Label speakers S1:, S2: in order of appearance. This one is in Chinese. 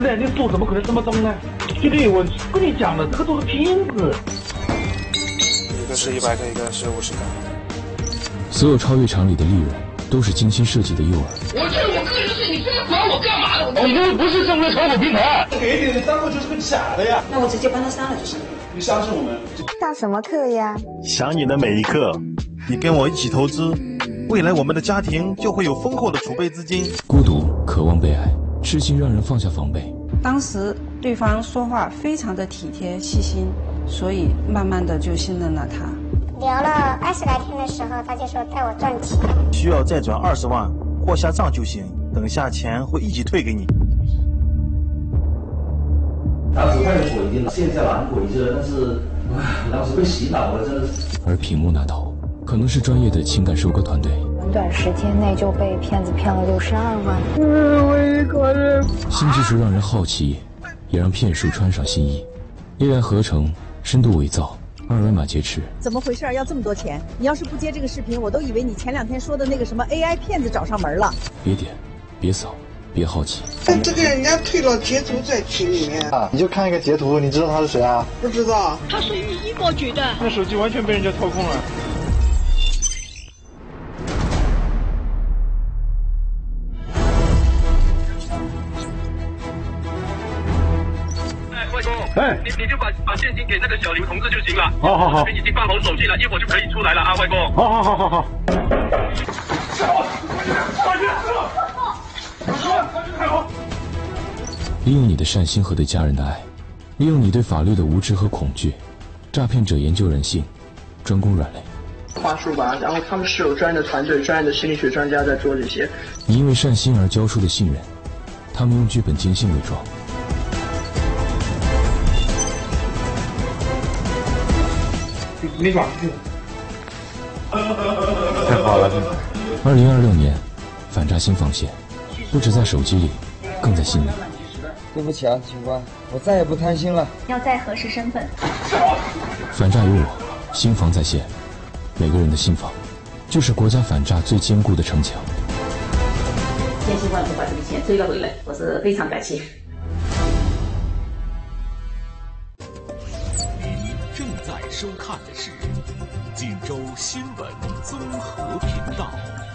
S1: 那你说怎么可能这么懂呢？对不对？我跟你讲了，这个都是骗子。
S2: 一个是100个，一个是50个。
S3: 所有超越常理的利润，都是精心设计的诱饵。
S4: 我这我个人事，你这么管我干嘛呢？
S1: 我们不是正规炒股平台，
S5: 给你的账户就是个假的呀。
S6: 那我直接帮他删了就行了。
S5: 你相信我们？
S7: 上什么课呀？
S8: 想你的每一刻，你跟我一起投资，未来我们的家庭就会有丰厚的储备资金。
S3: 孤独，渴望被爱，痴心让人放下防备。
S6: 当时对方说话非常的体贴细心，所以慢慢的就信任了他。
S7: 聊了20来天的时候，他就说带我赚钱，
S8: 需要再转20万或下账就行，等下钱会一起退给你。
S9: 当时派出所已经卸下蓝鬼子了，但是当时被洗脑了，真的是。
S3: 而屏幕那头可能是专业的情感收割团队，
S7: 很短时间内就被骗子骗了62万。
S1: 我一个人。
S3: 新技术让人好奇，也让骗术穿上新衣。AI 合成、深度伪造、二维码劫持，
S10: 怎么回事？要这么多钱？你要是不接这个视频，我都以为你前2天说的那个什么 AI 骗子找上门了。
S3: 别点，别扫，别好奇。
S11: 这个人家退了截图在群里面
S12: 啊，你就看一个截图，你知道他是谁啊？
S11: 不知道。
S10: 他属于一模觉得。
S2: 那手机完全被人家操控了。
S1: 哎，
S4: 你就把现金给那个小刘同志就行了。
S1: 好，
S4: 这边已经办好手续了，一会儿就可以出来了啊，外公。
S1: 好。
S3: 利用你的善心和对家人的爱，利用你对法律的无知和恐惧，诈骗者研究人性，专攻软肋。
S13: 话术吧，然后他们是有专业的团队、专业的心理学专家在做这些。
S3: 你因为善心而交出的信任，他们用剧本精心伪装。
S1: 你转去。太好了
S3: ！2026年，反诈新防线，不止在手机里，更在心里。
S14: 对不起啊，警官，我再也不贪心了。
S15: 要再核实身份。
S3: 反诈有我，新防在线。每个人的新防，就是国家反诈最坚固的城墙。
S15: 千辛万苦把这个钱追了回来，我是非常感谢。
S16: 您正在收看的是锦州新闻综合频道。